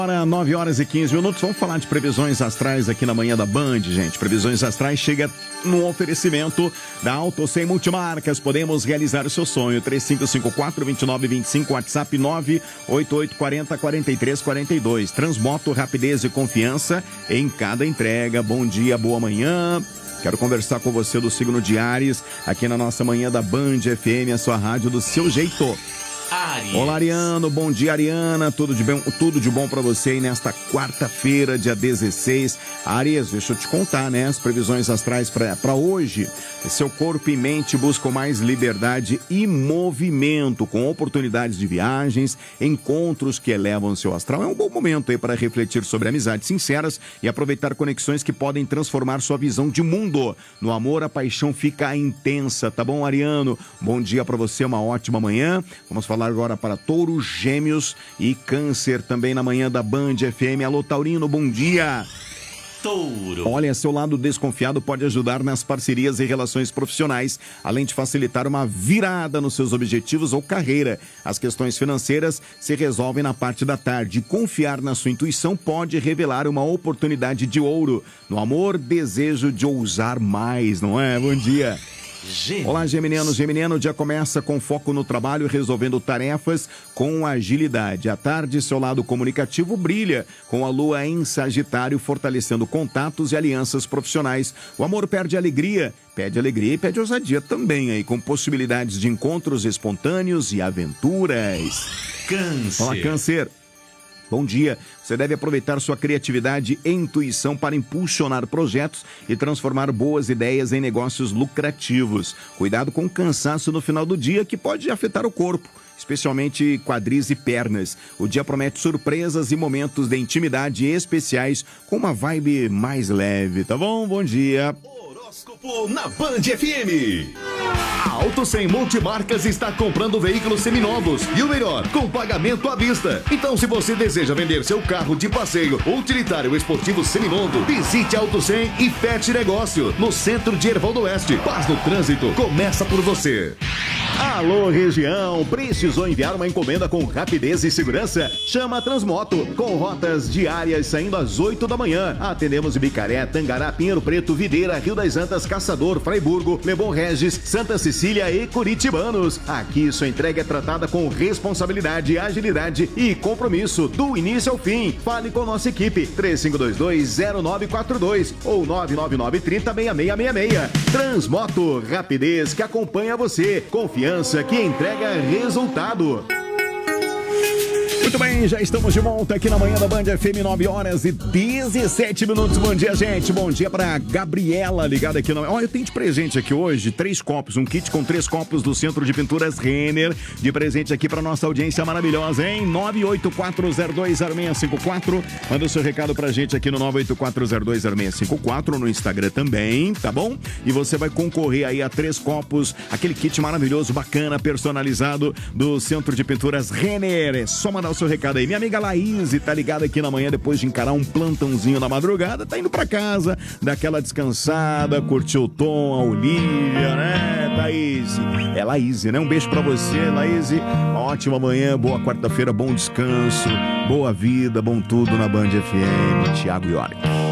Agora, 9 horas e 15 minutos, vamos falar de previsões astrais aqui na manhã da Band, gente. Previsões astrais chega no oferecimento da Auto 100 Multimarcas. Podemos realizar o seu sonho. 3554-2925, WhatsApp 98840-4342. Transmoto, rapidez e confiança em cada entrega. Bom dia, boa manhã. Quero conversar com você do signo de Áries, aqui na nossa manhã da Band FM, a sua rádio do seu jeito. Áries. Olá, Ariano, bom dia, Ariana, tudo de bom pra você aí nesta quarta-feira, dia 16. Áries, deixa eu te contar, né, as previsões astrais pra hoje. Seu corpo e mente buscam mais liberdade e movimento, com oportunidades de viagens, encontros que elevam seu astral. É um bom momento aí para refletir sobre amizades sinceras e aproveitar conexões que podem transformar sua visão de mundo. No amor, a paixão fica intensa, tá bom, Ariano? Bom dia pra você, uma ótima manhã. Vamos falar agora para Touro, Gêmeos e Câncer, também na manhã da Band FM. Alô, Taurino, bom dia. Touro. Olha, seu lado desconfiado pode ajudar nas parcerias e relações profissionais, além de facilitar uma virada nos seus objetivos ou carreira. As questões financeiras se resolvem na parte da tarde. Confiar na sua intuição pode revelar uma oportunidade de ouro. No amor, desejo de ousar mais, não é? Bom dia. Gêmeos. Olá, geminiano. Geminiano, o dia começa com foco no trabalho, resolvendo tarefas com agilidade. À tarde, seu lado comunicativo brilha, com a lua em Sagitário, fortalecendo contatos e alianças profissionais. O amor pede alegria e pede ousadia também, aí, com possibilidades de encontros espontâneos e aventuras. Câncer. Olá, Câncer. Bom dia. Você deve aproveitar sua criatividade e intuição para impulsionar projetos e transformar boas ideias em negócios lucrativos. Cuidado com o cansaço no final do dia, que pode afetar o corpo, especialmente quadris e pernas. O dia promete surpresas e momentos de intimidade especiais com uma vibe mais leve, tá bom? Bom dia. Horóscopo na Band FM. A Auto 100 Multimarcas está comprando veículos seminovos e o melhor, com pagamento à vista. Então, se você deseja vender seu carro de passeio ou utilitário esportivo seminovo, visite a Auto 100 e feche negócio no centro de Erval do Oeste. Paz no trânsito começa por você. Alô, região, precisou enviar uma encomenda com rapidez e segurança? Chama a Transmoto, com rotas diárias saindo às 8 da manhã. Atendemos em Bicaré, Tangará, Pinheiro Preto, Videira, Rio das Antas, Caçador, Fraiburgo, Leblon Regis, Santa Cecília e Curitibanos. Aqui sua entrega é tratada com responsabilidade, agilidade e compromisso do início ao fim. Fale com nossa equipe, 3522-0942 ou 999-30-6666. Transmoto, rapidez que acompanha você. Confiança que entrega resultado. Muito bem, já estamos de volta aqui na manhã da Band FM, 9 horas e 17 minutos. Bom dia, gente. Bom dia pra Gabriela, ligada aqui na... Olha, eu tenho de presente aqui hoje 3 copos, um kit com 3 copos do Centro de Pinturas Renner, de presente aqui pra nossa audiência maravilhosa, hein? 984020654. Manda o seu recado pra gente aqui no 984020654, no Instagram também, tá bom? E você vai concorrer aí a 3 copos, aquele kit maravilhoso, bacana, personalizado do Centro de Pinturas Renner. É só mandar o seu recado aí. Minha amiga Laís tá ligada aqui na manhã, depois de encarar um plantãozinho na madrugada, tá indo pra casa, dá aquela descansada, curtiu o Tom, a Olivia, né, Thaís? É Laís, né? Um beijo pra você, Laís. Uma ótima manhã, boa quarta-feira, bom descanso, boa vida, bom tudo na Band FM. Thiago York.